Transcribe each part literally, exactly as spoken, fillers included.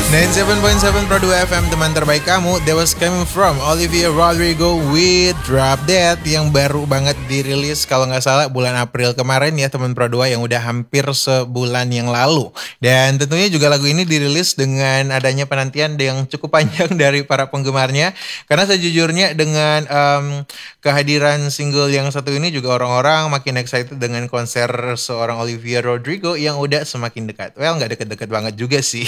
sembilan puluh tujuh koma tujuh Pro dua F M, teman terbaik kamu. That was coming from Olivia Rodrigo with Drop Dead yang baru banget dirilis kalau nggak salah bulan April kemarin ya teman Pro dua, yang udah hampir sebulan yang lalu. Dan tentunya juga lagu ini dirilis dengan adanya penantian yang cukup panjang dari para penggemarnya, karena sejujurnya dengan um, kehadiran single yang satu ini juga orang-orang makin excited dengan konser seorang Olivia Rodrigo yang udah semakin dekat. Well, nggak deket-deket banget juga sih.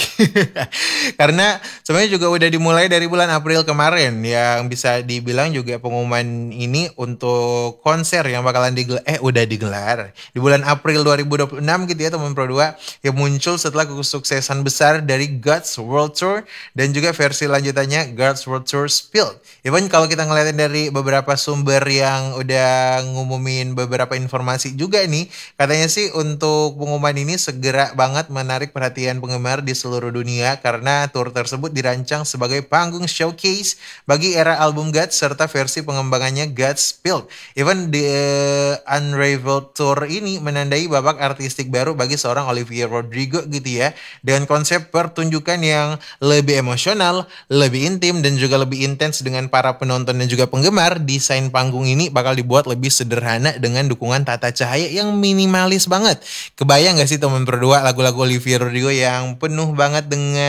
Karena sebenarnya juga udah dimulai dari bulan April kemarin, yang bisa dibilang juga pengumuman ini untuk konser yang bakalan digelar, eh udah digelar di bulan April dua ribu dua puluh enam gitu ya teman Pro dua, yang muncul setelah kesuksesan besar dari God's World Tour dan juga versi lanjutannya God's World Tour Spilled. Even kalau kita ngeliatin dari beberapa sumber yang udah ngumumin beberapa informasi juga nih, katanya sih untuk pengumuman ini segera banget menarik perhatian penggemar di seluruh dunia, karena tour tersebut dirancang sebagai panggung showcase bagi era album Gods serta versi pengembangannya Gods Spilled. Even the Unraveled Tour ini menandai babak artistik baru bagi seorang Olivia Rodrigo gitu ya, dengan konsep pertunjukan yang lebih emosional, lebih intim dan juga lebih intens dengan para penonton dan juga penggemar. Desain panggung ini bakal dibuat lebih sederhana dengan dukungan tata cahaya yang minimalis banget. Kebayang gak sih teman berdua lagu-lagu Olivia Rodrigo yang penuh banget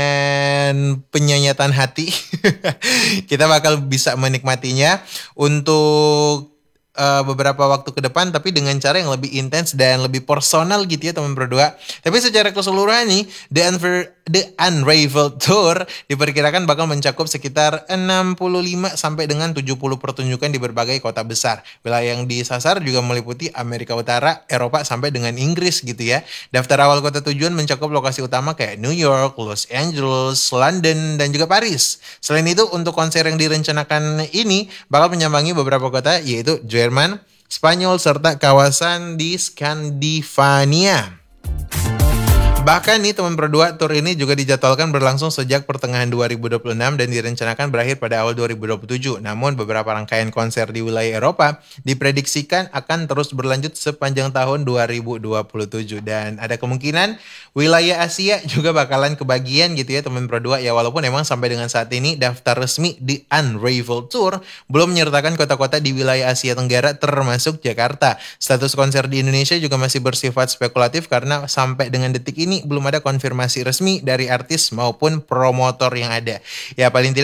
dengan penyayatan hati? Kita bakal bisa menikmatinya untuk uh, beberapa waktu ke depan, tapi dengan cara yang lebih intens dan lebih personal gitu ya teman berdua. Tapi secara keseluruhan nih, The, Unver- The Unraveled Tour diperkirakan bakal mencakup sekitar enam puluh lima sampai dengan tujuh puluh pertunjukan di berbagai kota besar. Wilayah yang disasar juga meliputi Amerika Utara, Eropa sampai dengan Inggris gitu ya. Daftar awal kota tujuan mencakup lokasi utama kayak New York, Los Angeles, London, dan juga Paris. Selain itu, untuk konser yang direncanakan ini bakal menyambangi beberapa kota, yaitu Jerman, Spanyol, serta kawasan di Skandinavia. Bahkan nih teman berdua, tour ini juga dijadwalkan berlangsung sejak pertengahan dua ribu dua puluh enam dan direncanakan berakhir pada awal dua ribu dua puluh tujuh. Namun beberapa rangkaian konser di wilayah Eropa diprediksikan akan terus berlanjut sepanjang tahun dua ribu dua puluh tujuh. Dan ada kemungkinan wilayah Asia juga bakalan kebagian gitu ya teman berdua. Ya walaupun emang sampai dengan saat ini daftar resmi di Unraveled Tour belum menyertakan kota-kota di wilayah Asia Tenggara termasuk Jakarta. Status konser di Indonesia juga masih bersifat spekulatif karena sampai dengan detik ini ini belum ada konfirmasi resmi dari artis maupun promotor yang ada. Ya paling tidak